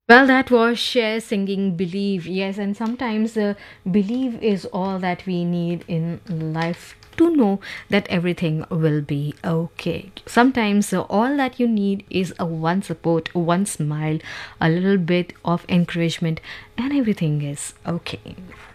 Well, that was Cher singing Believe. Yes, and sometimes believe is all that we need in life to know that everything will be okay. Sometimes all that you need is a one support, one smile, a little bit of encouragement, and everything is okay.